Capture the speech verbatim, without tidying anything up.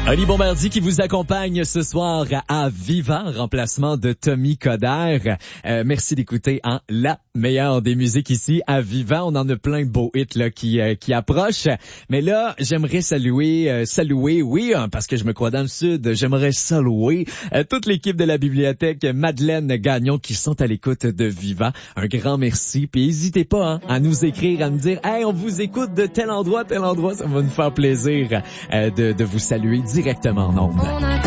Oli Bombardier qui vous accompagne ce soir à Viva, en remplacement de Tommy Coderre. Euh, merci d'écouter hein, la meilleure des musiques ici à Viva. On en a plein de beaux hits là qui euh, qui approchent. Mais là, j'aimerais saluer, euh, saluer, oui, hein, parce que je me crois dans le sud, j'aimerais saluer euh, toute l'équipe de la bibliothèque Madeleine Gagnon qui sont à l'écoute de Viva. Un grand merci. Puis n'hésitez pas hein, à nous écrire, à nous dire, hey, on vous écoute de tel endroit, tel endroit. Ça va nous faire plaisir euh, de, de vous saluer directement en ondes.